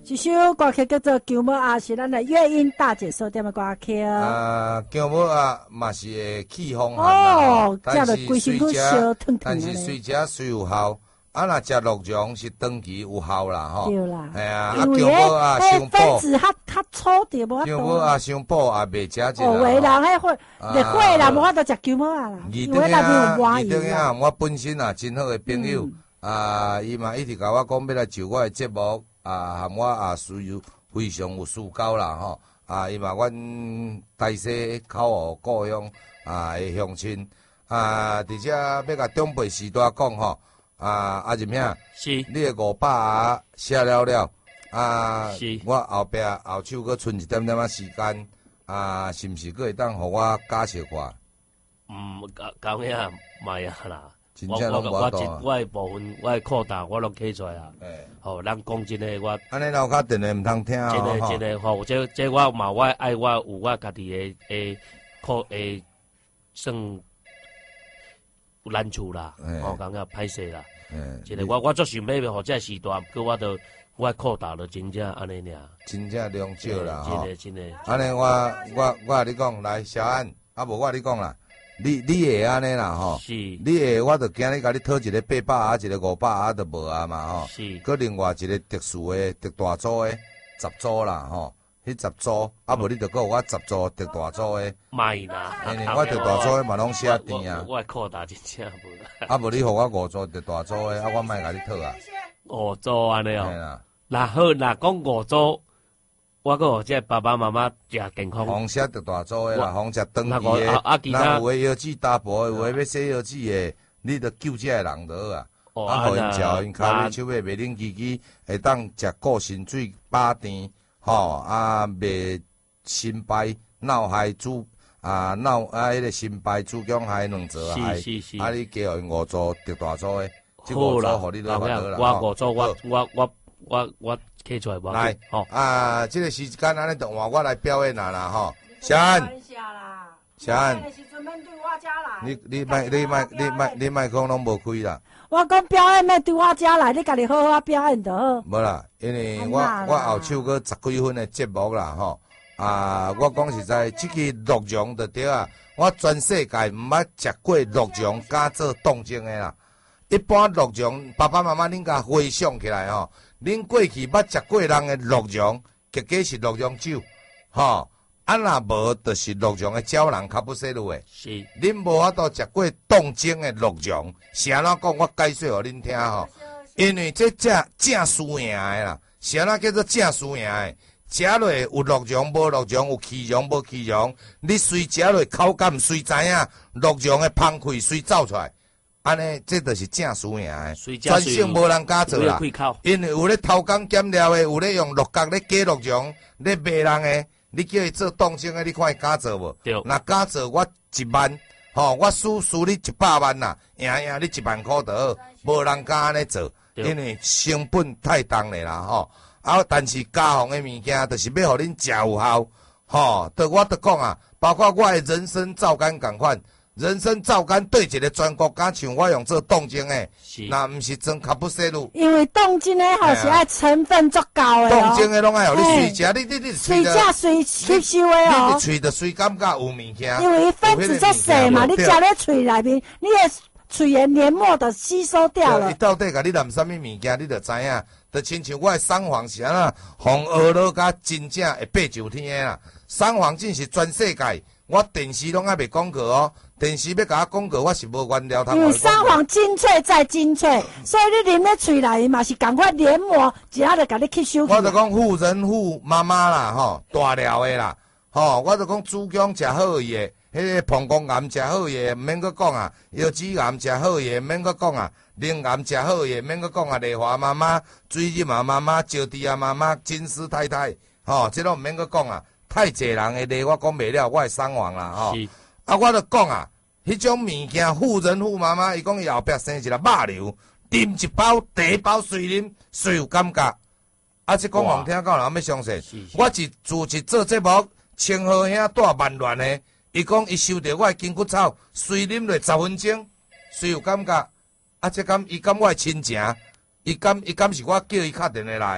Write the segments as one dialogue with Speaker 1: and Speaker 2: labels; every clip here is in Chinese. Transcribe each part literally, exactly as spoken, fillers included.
Speaker 1: 一首歌曲叫做《姜母鸭》，是咱的乐音大姐所点的歌曲。
Speaker 2: 啊，姜母鸭嘛是会起风寒啦，
Speaker 1: 哦，食着规身躯烧烫烫
Speaker 2: 但是随食虽有效。啊，若食鹿茸是长期有效啦，吼。
Speaker 1: 对啦。
Speaker 2: 系啊，啊，
Speaker 1: 姜母鸭伤补。分子较较粗点，无法度。
Speaker 2: 姜母鸭伤补也袂食这啦。
Speaker 1: 哦，有人迄会，会会啦，无法度食姜母鸭啦。
Speaker 2: 伊等下，伊等下，我本身啊真好诶朋友，啊，伊嘛一直甲我讲要来就我诶节目，啊，含我啊需要非常有需求啦，吼。啊，伊嘛阮台西口湖故乡啊诶乡亲，啊，而且要甲长辈时代讲吼。啊，阿仁兄，
Speaker 3: 是，
Speaker 2: 你诶五百下写了了，啊，是，我后壁后手搁剩一点点仔时间，啊，是毋是搁会当互我加小看？
Speaker 3: 嗯，讲讲呀，卖啊啦，
Speaker 2: 真正拢无法度。
Speaker 3: 我我我部分，我扩大我拢起出来啊。诶，好，咱讲真诶，我
Speaker 2: 安尼老卡电话毋通听哦。
Speaker 3: 真诶真诶，吼，这这我嘛，我爱我有我家己诶诶扩诶算有难处啦，哦，感觉歹势啦。嗯，真诶，我我做想要或者时段，佮我都我扩大了，真正安尼尔。
Speaker 2: 真正量少啦，吼。
Speaker 3: 真诶真诶。
Speaker 2: 安尼我我我甲你讲，来小安，啊无我甲你讲啦，你你会安尼啦，吼。
Speaker 3: 是。
Speaker 2: 你会，我着今日甲你讨一个八百啊，一个五百啊，都无啊嘛，吼。
Speaker 3: 是。
Speaker 2: 佮另外一个特殊诶，特大组诶，十组啦，吼。迄十组，啊无你着讲我十组特大组诶，
Speaker 3: 卖啦，
Speaker 2: 因为我特大组诶嘛拢写甜啊，
Speaker 3: 我我扩大真正无啦。
Speaker 2: 啊无你互我五组特大组诶，啊我莫甲你讨啊。
Speaker 3: 五组安尼哦，那好，那讲五组，我讲即爸爸妈妈食健康。
Speaker 2: 红写特大组诶啦，红食长期诶，那有诶药剂大补诶，有诶要洗药剂诶，你着救这个人就好啊。啊，互因食，因骹尾手尾袂冷叽叽，会当食固身水饱甜。吼啊，袂心败、脑海主啊、脑啊，迄个心败、主强害两者害，啊，你加互因五组特大组诶，即五组互你都发得啦。
Speaker 3: 我五组，我我我我我起出来无？
Speaker 2: 来，吼啊，即个时间安尼就换我来表演啦啦，吼。小安，小安，你你麦你麦你麦你麦克拢无开啦。
Speaker 1: 我讲表演要对我遮来，你家己好好表演就好。
Speaker 2: 无啦，因为我我后手搁十几分的节目啦，吼啊！我讲实在，即个鹿茸就对啊。我全世界毋捌食过鹿茸敢做冻精的啦。一般鹿茸，爸爸妈妈恁甲回想起来吼，恁过去捌食过人的鹿茸，结果是鹿茸酒，吼。啊，若无就是鹿茸的鸟人较不识路诶。
Speaker 3: 是。
Speaker 2: 恁无法度食过冻精的鹿茸，是安怎讲？我解释互恁听吼。因为这正正输赢的啦，是安怎叫做正输赢的？食落有鹿茸无鹿茸，有气茸无气茸，你随食落口感随知影，鹿茸的芳气随走出来。安尼，这就是正输赢的。全省无人敢做啦，因为有咧偷工减料的，有咧用鹿角咧加鹿茸咧卖人的。你叫伊做冻精的，你看伊敢做无？
Speaker 3: 对。
Speaker 2: 若敢做，我一万，吼，我输输你一百万啦，赢赢你一万块就好，无人敢安尼做，因为成本太重咧啦，吼。啊，但是加防的物件，就是要互恁食有效，吼。对，我得讲啊，包括我的人参皂苷共款。人参皂苷对一个全国敢像我用做冻精诶，那毋是真卡不西路。
Speaker 1: 因为冻精诶，好是爱成分足够诶。
Speaker 2: 冻精诶，拢爱互你随食，你你你
Speaker 1: 随食随吸收诶哦。
Speaker 2: 你喙着随感觉有物件。
Speaker 1: 因为分子足细嘛，你食咧喙内面，你诶喙诶黏膜就吸收掉了。
Speaker 2: 伊到底甲你含啥物物件，你着知影。就亲像我诶双黄是安那，红鹅肉甲真正会爬上天诶啦。双黄真是全世界，我电视拢还袂讲过哦。电视要甲我广告，我是无原料通。
Speaker 1: 因为三黄精粹再精粹，所以你啉咧喙内嘛是赶快黏膜，一下就甲你吸收。
Speaker 2: 我就讲妇人妇妈妈啦，吼大料的啦，吼我就讲子宫食好伊的，迄个膀胱癌食好伊的，毋免阁讲啊；腰子癌食好伊的，毋免阁讲啊；淋癌食好伊的，毋免阁讲啊；丽华妈妈、水入啊妈妈、招娣啊妈妈、金丝太太，吼这拢毋免阁讲啊。太济人的例我讲袂了，我会伤亡啦，吼。啊，我就讲啊。迄种物件，妇人妇妈妈，伊讲伊后壁生一粒肉瘤，啉一包，第一包随啉，随有感觉。啊，即讲互听到人要相信。我是自是做节目，清河兄带万乱的，伊讲伊收到我的筋骨草，随啉落十分钟，随有感觉。啊，即敢伊敢我的亲情，伊敢伊敢是我叫伊敲电话来的，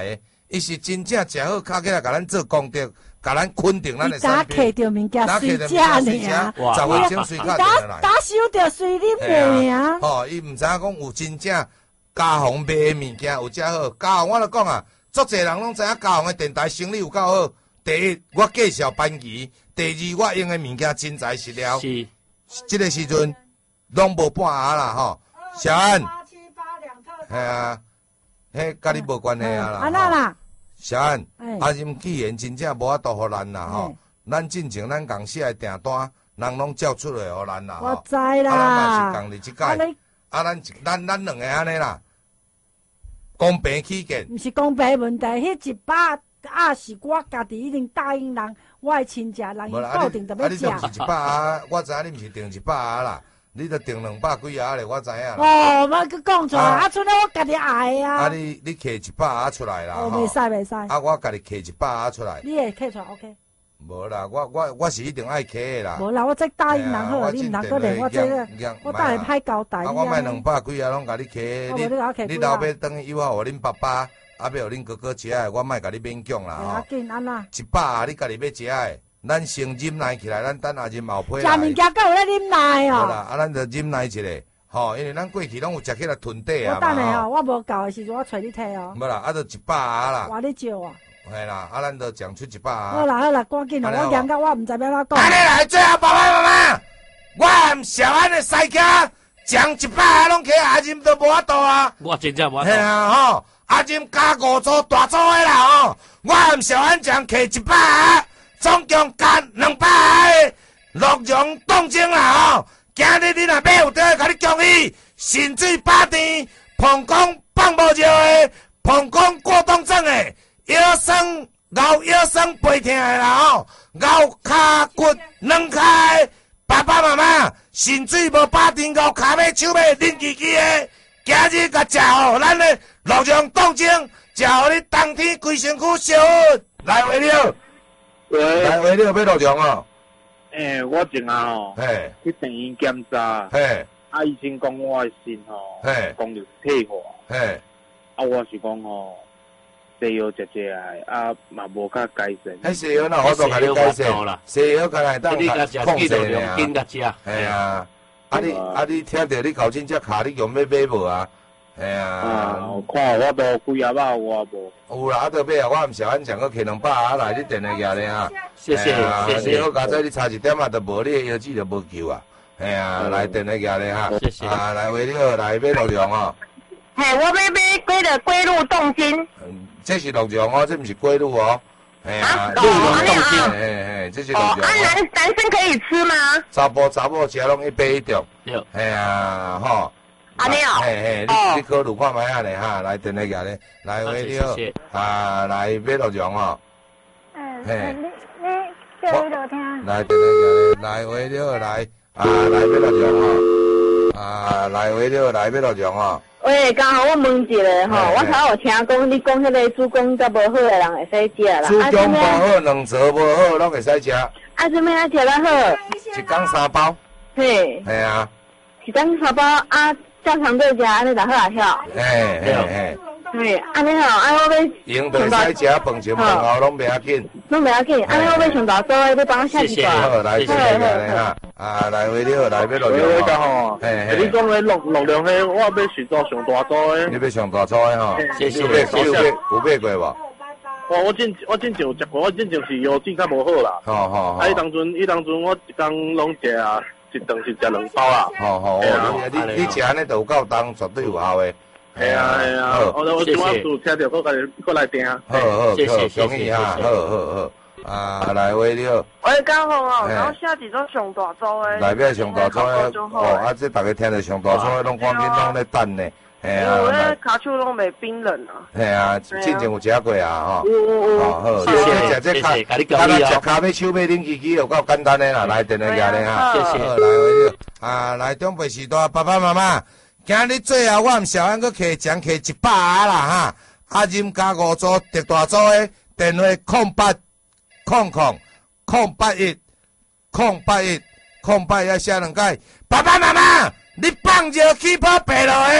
Speaker 2: 伊是真正食好，卡起来甲咱做功德，甲咱肯定咱的产
Speaker 1: 打
Speaker 2: 品。
Speaker 1: 摕着物件随食尔，
Speaker 2: 十分钟随卡
Speaker 1: 打打收着随啉的尔。
Speaker 2: 吼，伊毋知影讲有真正嘉宏卖的物件有遮好。嘉宏我著讲啊，足侪人拢知影嘉宏的电台生意有够好。第一，我介绍班级；第二，我用的物件真材实料。
Speaker 3: 是，
Speaker 2: 即个时阵拢无半下啦吼。小安，系啊，迄甲你无关系啊啦。
Speaker 1: 安那啦。
Speaker 2: 小安，阿任既然真正无法度互咱啦吼，咱进前咱公司的订单，人拢交出来互咱啦吼。
Speaker 1: 我知啦。
Speaker 2: 啊，咱嘛是共你即届，啊，咱咱咱两个安尼啦，公平起见。
Speaker 1: 毋是公平问题，迄一百啊是我家己已经答应人，我的亲戚人伊固定特要食。
Speaker 2: 啊，你就是一百啊，我知影你毋是订一百啊啦。你著订两百几啊咧，我知影啦。
Speaker 1: 哦，莫去讲出来，啊，剩了我家己爱啊。
Speaker 2: 啊，你你摕一百啊出来啦。
Speaker 1: 哦，袂使袂使。
Speaker 2: 啊，我家己摕一百啊出来。
Speaker 1: 你会摕出来 ？OK。
Speaker 2: 无啦，我我我是一定爱摕的啦。
Speaker 1: 无啦，我再答应人好，你毋通搁连我这个，我等下歹交代。
Speaker 2: 啊，我卖两百几啊，拢甲你摕。你你老爸等以后互恁爸爸，啊，要互恁哥哥食的，我莫甲你勉强啦。
Speaker 1: 吼。紧安那。
Speaker 2: 一百啊，你家己要食的。咱先忍耐起来，咱等下忍后配
Speaker 1: 来。食物件敢有咧忍耐哦。
Speaker 2: 好啦，啊，咱着忍耐一下，吼，因为咱过去拢有食起来囤底啊
Speaker 1: 嘛。我等下哦，我无够的时阵，我找你摕哦。
Speaker 2: 无啦，啊，着一百啊啦。
Speaker 1: 我咧少啊。
Speaker 2: 系啦，啊，咱着讲出一百啊。
Speaker 1: 好啦好啦，赶紧啦，我严到我毋知要哪讲。
Speaker 2: 安尼来，最后爸爸妈妈，我含小安的西家讲一百啊，拢去阿任都无法度啊。
Speaker 3: 我真正无法度。
Speaker 2: 系啊，吼，阿任加五组大组的啦，吼，我含小安讲摕一百啊。总共加两百个鹿茸冻精啦吼！今日你若买有得甲你恭喜，神水把甜，膀胱放无尿的，膀胱过动症的，腰酸腰腰酸背痛的啦吼，腰骹骨软开，爸爸妈妈神水无把甜，腰骹尾手尾恁叽叽的，今日甲食吼咱的鹿茸冻精，食互你当天规身躯烧运，来为了。来，喂，你有要鹿茸哦？
Speaker 4: 诶，我正啊吼，
Speaker 2: 嘿，
Speaker 4: 去病院检查，
Speaker 2: 嘿，
Speaker 4: 啊医生讲我的肾吼，
Speaker 2: 嘿，
Speaker 4: 讲着退化，
Speaker 2: 嘿，
Speaker 4: 啊我是讲吼，西药食食的，啊嘛无较改善。
Speaker 2: 迄西药哪我都甲你改善啦，西药敢来当控制尔。
Speaker 3: 紧甲食，
Speaker 2: 系啊，啊你啊你听着你搞真只卡，你用要买无啊？系啊，
Speaker 4: 啊，看我都几啊百我无。
Speaker 2: 有啦，啊，得买啊，我毋是安讲，搁摕两百啊来，你电来举咧啊。
Speaker 3: 谢谢，谢谢。
Speaker 2: 你好，加在你差一点啊，都无你腰子就无救啊。系啊，来电来举咧哈。
Speaker 3: 谢谢。
Speaker 2: 啊，来为了来买鹿茸哦。
Speaker 5: 嘿，我要买龟的龟鹿冻精。
Speaker 2: 嗯，这是鹿茸哦，这毋是龟鹿哦。哎呀，
Speaker 3: 鹿茸冻精，
Speaker 2: 嘿嘿，这是鹿茸。
Speaker 5: 哦，啊男男生可以吃吗？
Speaker 2: 查甫查某食拢一杯一中。
Speaker 3: 对。
Speaker 2: 哎呀，吼。
Speaker 5: 安尼哦。
Speaker 2: 嘿嘿，你你考虑看卖啊咧哈，来电来举咧，来为了啊来买鹿茸哦。
Speaker 6: 嗯，你你叫伊落听。
Speaker 2: 来电来举咧，来为了来啊来买鹿茸哦，啊来为了来买鹿茸哦。
Speaker 5: 喂，刚好我问一下吼，我头有听讲你讲迄个子宫较无好的人会使食啦。
Speaker 2: 子宫无好，两槽无好，拢会使食。啊，
Speaker 5: 什么啊食较好？
Speaker 2: 一天三包。
Speaker 5: 嘿。
Speaker 2: 系啊。
Speaker 5: 一天三包啊，照常对食，安尼就好啊，晓。
Speaker 2: 嘿嘿嘿。
Speaker 5: 嘿，安尼吼，安我要。
Speaker 2: 用着使食饭前饭后拢袂要紧。
Speaker 5: 拢袂要紧，安尼我要上大做的，你帮我写一段。
Speaker 2: 好，来，谢谢你哈。啊，来为了来要鹿茸
Speaker 4: 吼。嘿嘿。你讲的鹿鹿茸迄，我要选择上大组的。
Speaker 2: 你要上大组的吼？
Speaker 3: 谢谢。
Speaker 2: 有买有买有买过无？
Speaker 4: 我我真我真正有食过，我真正是腰子较无好啦。
Speaker 2: 好好好。
Speaker 4: 啊，伊当阵伊当阵我一工拢食啊，一顿是食两包啦。
Speaker 2: 好好，你你你食安尼就有够重，绝对有效的。
Speaker 4: 系啊系啊，我我今晚就听着，我来我来订。
Speaker 2: 好好，谢谢谢谢哈，好好好。啊，来为了。
Speaker 7: 喂，刚好哦，然后下几周上大组的。
Speaker 2: 内面上大组的哦，啊，这大家听着上大组的，拢赶紧拢咧等呢。系啊。
Speaker 7: 我咧卡丘拢袂冰冷啊。
Speaker 2: 系啊，之前有食过啊，吼。
Speaker 4: 有有有。
Speaker 2: 好，
Speaker 3: 谢谢谢谢，甲你讲你哦。
Speaker 2: 食咖啡手尾拎机机有够简单的啦，来电来举咧哈。
Speaker 3: 谢谢。
Speaker 2: 来为了啊，来中北时代爸爸妈妈。今日最后，我毋小安搁摕奖摕一百啊啦哈！阿任加五组特大组的电话空八空空空八一空八一空八一写两解。爸爸妈妈，你放尿起泡白落的，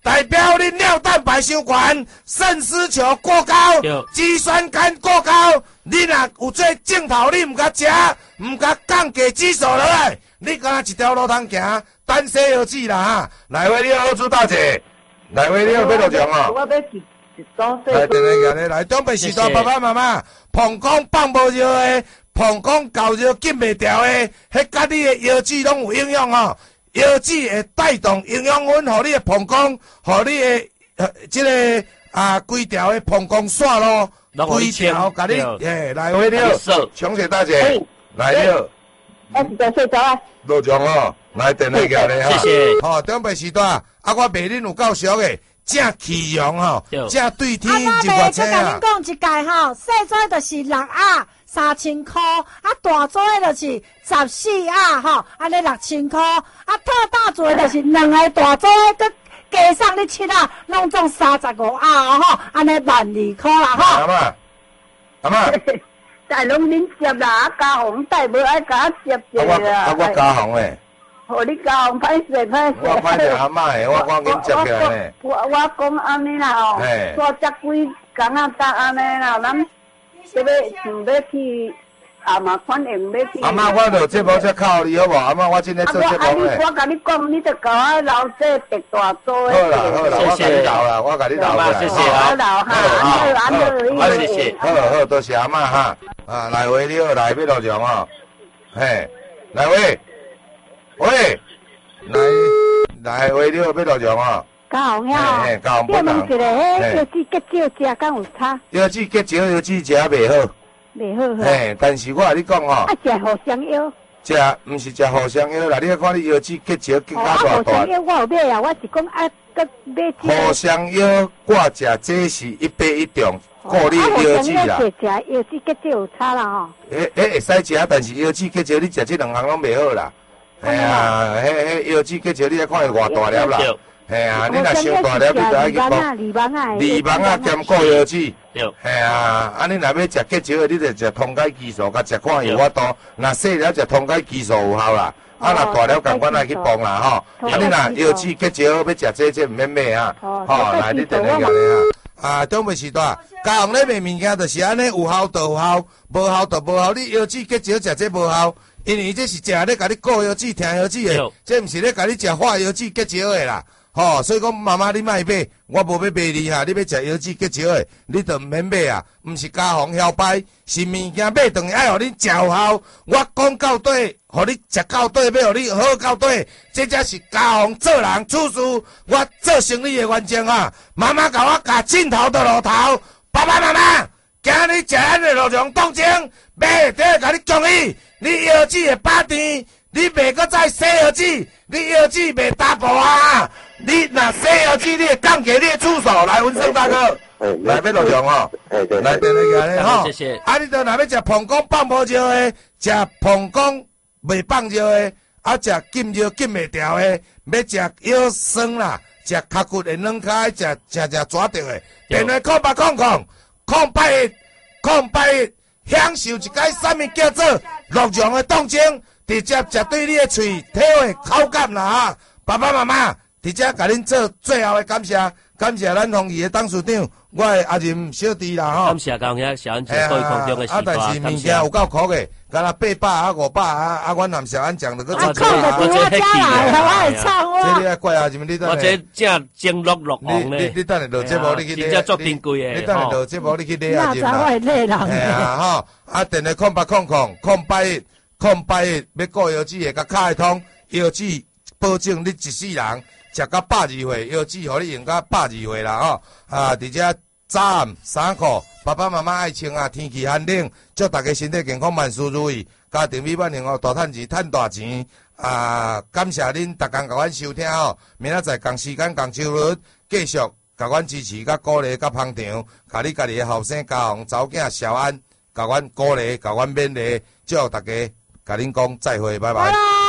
Speaker 2: 代表你尿蛋白伤悬，肾丝球过高，肌酸酐过高，你若有做镜头，你唔甲食，唔甲降低指数落来，你敢若一条路通行，单西药剂啦哈！来位你好，朱大姐，来位你好，要落场哦。
Speaker 5: 我要一一组
Speaker 2: 来，电话来来，东北时代爸爸妈妈，膀胱放无热的，膀胱够热禁袂掉的，迄甲你的药剂拢有影响哦。药剂会带动营养粉，互你的膀胱，互你的呃即、这个啊规条的膀胱线咯，规条甲你诶来回了，强姐大姐来了，
Speaker 5: 二十九岁走啊，
Speaker 2: 落场哦，来电话过来哈，
Speaker 3: 谢谢。
Speaker 2: 吼，东北时代啊，我卖恁有够俗的。正气容吼，正对天就我车啊！
Speaker 1: 啊，我甲恁讲一届吼，细做就是六啊三千块，啊大做的就是十四啊吼，安尼六千块，啊特大做的就是两个大做的，佮加上你七啊，拢总三十五啊吼，安尼万二块啦吼。
Speaker 2: 阿妈，阿妈，
Speaker 5: 但拢恁接啦，啊家红带无爱甲我接接啦。
Speaker 2: 啊我家红诶。
Speaker 5: 互你教歹势歹势。
Speaker 2: 我歹势阿嬷诶，我赶紧接起来呢。
Speaker 5: 我我讲安尼啦吼，做遮几工啊，搭安尼啦，咱要想要去阿妈款用要去。
Speaker 2: 阿嬷，我著节目才靠你好无？阿嬷，我真诶做节目诶。
Speaker 5: 我甲你讲，你著甲我留这特大做诶。
Speaker 2: 好啦好啦，我甲你留啦，我甲你留啦。
Speaker 3: 谢谢啊。
Speaker 5: 我留哈，安尼安尼。
Speaker 3: 谢谢。
Speaker 2: 好好，多谢阿嬷哈。啊，来回你好，来要落场哦。嘿，来回。喂，来来，喂，你好，要落场哦。
Speaker 5: 家红呀，
Speaker 2: 嘿，家红
Speaker 5: 本人。你问一下，迄药剂结少食敢有差？
Speaker 2: 药剂结少，药剂食袂好。
Speaker 5: 袂好。
Speaker 2: 嘿，但是我甲你讲哦。
Speaker 5: 啊，食藿香药。
Speaker 2: 食，毋是食藿香药啦，你看你药剂结少结较大大。
Speaker 5: 藿香药我有买啊，我是讲啊，搁买。
Speaker 2: 藿香药我食，这是一杯一中。顾你药剂啦，
Speaker 5: 食药剂结少有差啦吼。
Speaker 2: 诶诶，会使食，但是药剂结少，你食这两项拢袂好啦。哎呀，迄迄药剂结少，你爱看偌大粒啦。哎呀，你若伤大粒，你就爱去讲。
Speaker 5: 梨芒啊，
Speaker 2: 梨芒啊，兼顾药剂。哎呀，啊你若要食结少的，你就食通解激素，甲食看有法度。若细了食通解激素有效啦。啊，若大了共款来去放啦吼。啊，你若药剂结少要食这这毋免买啊。吼，来你电话过来啊。啊，中袂时代，家红咧卖物件就是安尼，有效就有效，无效就无效。你药剂结少食这无效。因为这是食咧，甲你顾药剂、听药剂的，这毋是咧甲你食化药剂结少的啦。吼、哦，所以讲妈妈你莫买，我无要卖你哈，你要食药剂结少的，你就毋免买啊。毋是家红晓摆，是物件买等于爱互你食有效。我讲到底，互你食到底，要互你好到底，这才是家红做人处事，我做生意的原则啊。妈妈甲我夹镜头的路头，爸爸妈妈，今日食咱的路上当真，买得甲你讲伊。你药剂会把甜，你袂搁再洗药剂，你药剂袂大步啊！你若洗药剂，你会降低你的次数。来，文生大哥，来要落场哦，来电话过来吼。
Speaker 3: 谢谢。
Speaker 2: 啊，你着若要食膀胱放无热的，食膀胱袂放热的，啊，食禁热禁袂掉的，要食腰酸啦，食脚骨会软开，食食食抓着的。电话空八空空空八一空八一。享受一解什么叫做乐融的动静，直接食对你的喙体会口感啦哈！爸爸妈妈，直接甲恁做最后的感谢，感谢咱丰益的董事长，我的阿任小弟啦吼。
Speaker 3: 感谢讲遐小安姐对空中的时
Speaker 2: 啊，但是物件有够苦的，敢若八百啊五百啊，啊，阮含小安讲的个做
Speaker 1: 错啊！我这来，我会唱哇！
Speaker 2: 这你爱怪啊，什么你等下？
Speaker 3: 我这正正落落红
Speaker 2: 咧。你你等下落节目，你去
Speaker 3: 真正足珍贵的。
Speaker 2: 你等下落节目，你去咧啊？
Speaker 1: 那才会累人。
Speaker 2: 哎呀吼，啊，电话空八空空空八一空八一，要顾药剂的甲卡会通，药剂保证你一世人食到百二岁，药剂互你用到百二岁啦吼。啊，而且早暗衫裤，爸爸妈妈爱穿啊，天气寒冷，祝大家身体健康，万事如意，家庭美满幸福，大赚钱，赚大钱。啊，感谢恁逐工甲阮收听吼，明仔载同时间同周日继续甲阮支持、甲鼓励、甲捧场，甲你家己的后生家红、查某囝小安，甲阮鼓励、甲阮勉励，祝大家甲恁讲再会，拜拜。